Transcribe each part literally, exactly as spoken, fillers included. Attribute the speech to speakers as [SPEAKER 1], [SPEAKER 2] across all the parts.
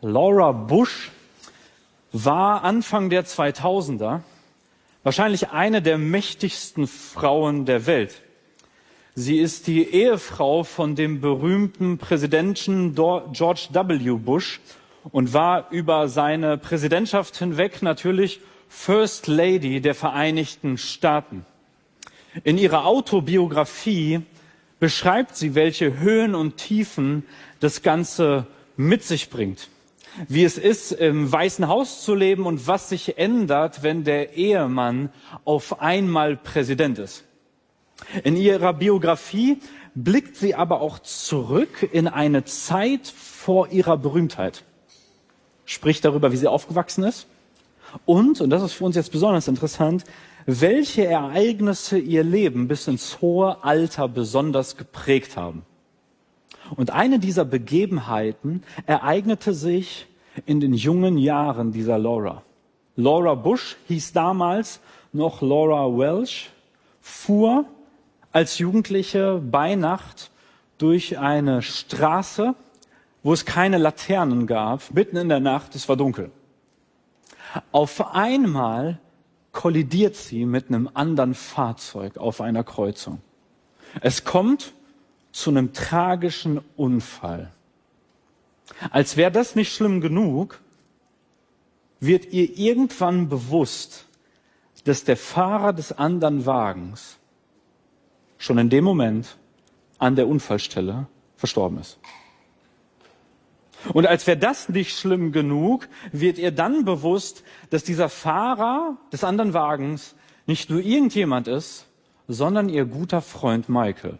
[SPEAKER 1] Laura Bush war Anfang der zweitausender wahrscheinlich eine der mächtigsten Frauen der Welt. Sie ist die Ehefrau von dem berühmten Präsidenten George W. Bush und war über seine Präsidentschaft hinweg natürlich First Lady der Vereinigten Staaten. In ihrer Autobiografie beschreibt sie, welche Höhen und Tiefen das Ganze mit sich bringt. Wie es ist, im Weißen Haus zu leben und was sich ändert, wenn der Ehemann auf einmal Präsident ist. In ihrer Biografie blickt sie aber auch zurück in eine Zeit vor ihrer Berühmtheit. Spricht darüber, wie sie aufgewachsen ist. Und, und das ist für uns jetzt besonders interessant, welche Ereignisse ihr Leben bis ins hohe Alter besonders geprägt haben. Und eine dieser Begebenheiten ereignete sich in den jungen Jahren dieser Laura. Laura Bush hieß damals noch Laura Welch, fuhr als Jugendliche bei Nacht durch eine Straße, wo es keine Laternen gab, mitten in der Nacht, es war dunkel. Auf einmal kollidiert sie mit einem anderen Fahrzeug auf einer Kreuzung. Es kommt zu einem tragischen Unfall. Als wäre das nicht schlimm genug, wird ihr irgendwann bewusst, dass der Fahrer des anderen Wagens schon in dem Moment an der Unfallstelle verstorben ist. Und als wäre das nicht schlimm genug, wird ihr dann bewusst, dass dieser Fahrer des anderen Wagens nicht nur irgendjemand ist, sondern ihr guter Freund Michael.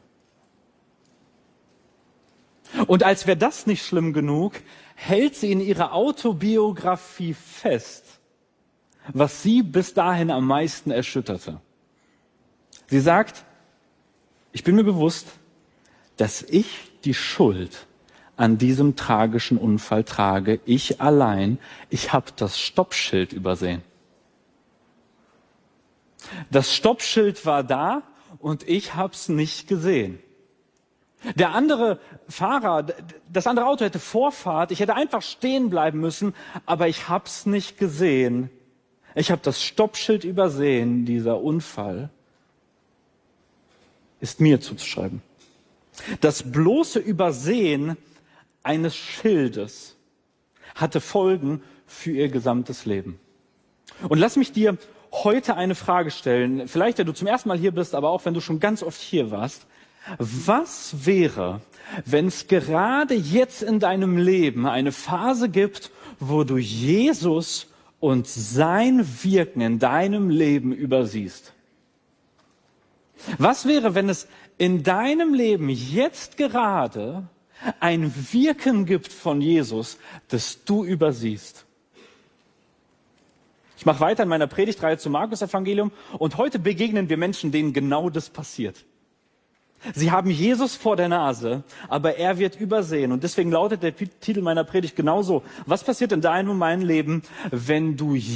[SPEAKER 1] Und als wäre das nicht schlimm genug, hält sie in ihrer Autobiografie fest, was sie bis dahin am meisten erschütterte. Sie sagt, ich bin mir bewusst, dass ich die Schuld an diesem tragischen Unfall trage. Ich allein, ich habe das Stoppschild übersehen. Das Stoppschild war da und ich habe es nicht gesehen. Der andere Fahrer, das andere Auto hätte Vorfahrt, ich hätte einfach stehen bleiben müssen, aber ich habe es nicht gesehen. Ich habe das Stoppschild übersehen. Dieser Unfall ist mir zuzuschreiben. Das bloße Übersehen eines Schildes hatte Folgen für ihr gesamtes Leben. Und lass mich dir heute eine Frage stellen, vielleicht wenn du zum ersten Mal hier bist, aber auch wenn du schon ganz oft hier warst. Was wäre, wenn es gerade jetzt in deinem Leben eine Phase gibt, wo du Jesus und sein Wirken in deinem Leben übersiehst? Was wäre, wenn es in deinem Leben jetzt gerade ein Wirken gibt von Jesus, das du übersiehst? Ich mache weiter in meiner Predigtreihe zum Markus-Evangelium und heute begegnen wir Menschen, denen genau das passiert. Sie haben Jesus vor der Nase, aber er wird übersehen. Und deswegen lautet der Titel meiner Predigt genauso: Was passiert in deinem und meinem Leben, wenn du